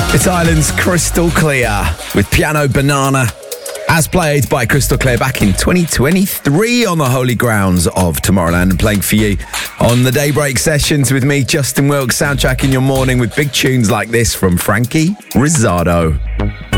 It's Ireland's Crystal Clear with Piano Banana, as played by Crystal Clear back in 2023 on the holy grounds of Tomorrowland, and playing for you on the Daybreak Sessions with me, Justin Wilkes, soundtracking your morning with big tunes like this from Frankie Rizzardo.